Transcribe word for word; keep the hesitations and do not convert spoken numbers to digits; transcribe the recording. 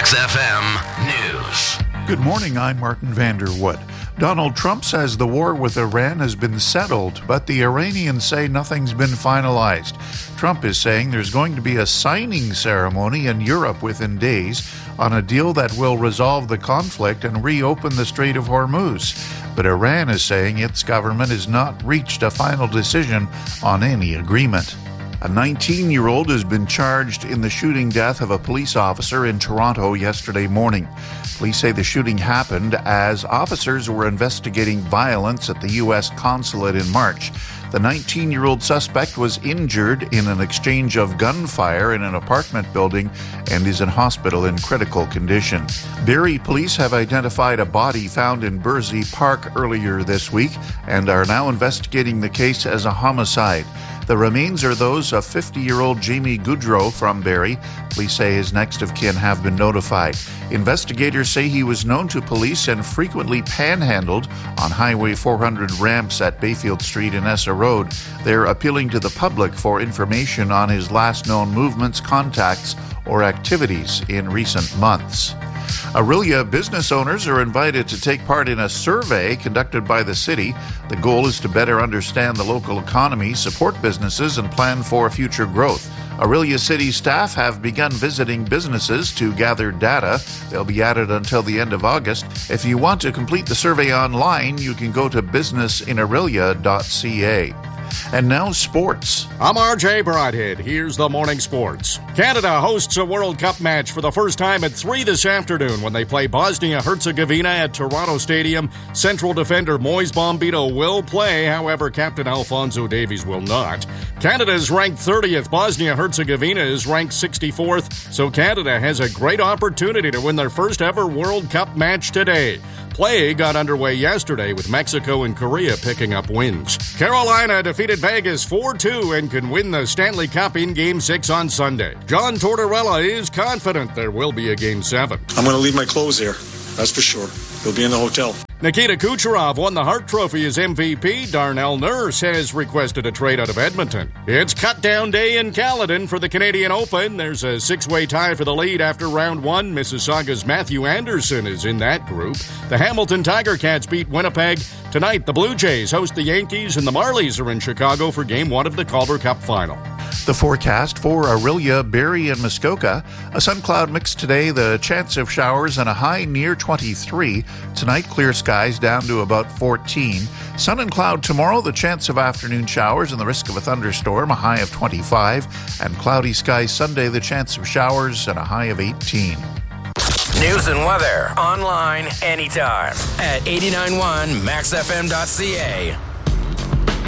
Max F M News. Good morning, I'm Martin Vanderwood. Donald Trump says the war with Iran has been settled, but the Iranians say nothing's been finalized. Trump is saying there's going to be a signing ceremony in Europe within days on a deal that will resolve the conflict and reopen the Strait of Hormuz. But Iran is saying its government has not reached a final decision on any agreement. A nineteen-year-old has been charged in the shooting death of a police officer in Toronto yesterday morning. Police say the shooting happened as officers were investigating violence at the U S consulate in March. The nineteen-year-old suspect was injured in an exchange of gunfire in an apartment building and is in hospital in critical condition. Barrie police have identified a body found in Bursey Park earlier this week and are now investigating the case as a homicide. The remains are those of fifty-year-old Jamie Goodrow from Barrie. Police say his next of kin have been notified. Investigators say he was known to police and frequently panhandled on Highway four hundred ramps at Bayfield Street and Essa Road. They're appealing to the public for information on his last known movements, contacts, or activities in recent months. Orillia business owners are invited to take part in a survey conducted by the city. The goal is to better understand the local economy, support businesses, and plan for future growth. Orillia City staff have begun visiting businesses to gather data. They'll be at it until the end of August. If you want to complete the survey online, you can go to business in orillia dot c a. And now sports. I'm R J Broadhead. Here's the morning sports. Canada hosts a World Cup match for the first time at three this afternoon when they play Bosnia-Herzegovina at Toronto Stadium. Central defender Moise Bombito will play, however, Captain Alphonso Davies will not. Canada is ranked thirtieth. Bosnia-Herzegovina is ranked sixty-fourth. So Canada has a great opportunity to win their first ever World Cup match today. Play got underway yesterday with Mexico and Korea picking up wins. Carolina defeated Vegas four two and can win the Stanley Cup in Game six on Sunday. John Tortorella is confident there will be a Game seven. I'm going to leave my clothes here, that's for sure. He'll be in the hotel. Nikita Kucherov won the Hart Trophy as M V P. Darnell Nurse has requested a trade out of Edmonton. It's cut-down day in Caledon for the Canadian Open. There's a six-way tie for the lead after round one. Mississauga's Matthew Anderson is in that group. The Hamilton Tiger Cats beat Winnipeg. Tonight, the Blue Jays host the Yankees, and the Marlies are in Chicago for Game one of the Calder Cup Final. The forecast for Orillia, Barrie, and Muskoka. A sun cloud mix today, the chance of showers and a high near twenty-three. Tonight, clear skies down to about fourteen. Sun and cloud tomorrow, the chance of afternoon showers and the risk of a thunderstorm, a high of twenty-five. And cloudy skies Sunday, the chance of showers and a high of eighteen. News and weather online anytime at eighty-nine point one max f m dot c a.